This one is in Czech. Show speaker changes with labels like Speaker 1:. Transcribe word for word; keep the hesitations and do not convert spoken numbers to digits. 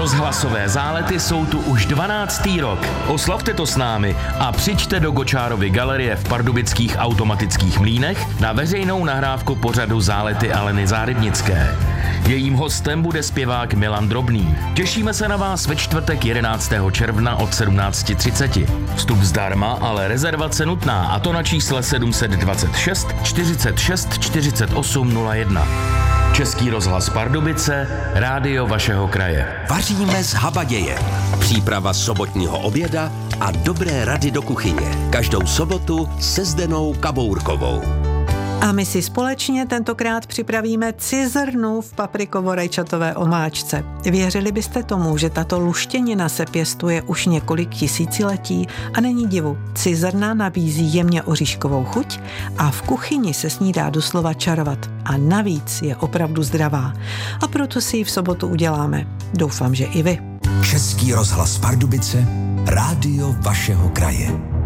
Speaker 1: Rozhlasové zálety jsou tu už dvanáctý rok. Oslavte to s námi a přijďte do Gočárovy galerie v pardubických Automatických mlýnech na veřejnou nahrávku pořadu Zálety Aleny Zárybnické. Jejím hostem bude zpěvák Milan Drobný. Těšíme se na vás ve čtvrtek jedenáctého června od sedmnáct třicet. Vstup zdarma, ale rezervace nutná, a to na čísle sedm set dvacet šest čtyřicet šest čtyřicet osm nula jedna. Český rozhlas Pardubice, rádio vašeho kraje.
Speaker 2: Vaříme z habaděje. Příprava sobotního oběda a dobré rady do kuchyně. Každou sobotu se Zdenou Kabourkovou.
Speaker 3: A my si společně tentokrát připravíme cizrnu v paprikovo-rajčatové omáčce. Věřili byste tomu, že tato luštěnina se pěstuje už několik tisíciletí a není divu. Cizrna nabízí jemně oříškovou chuť a v kuchyni se s ní dá doslova čarovat. A navíc je opravdu zdravá. A proto si ji v sobotu uděláme. Doufám, že i vy.
Speaker 2: Český rozhlas Pardubice, rádio vašeho kraje.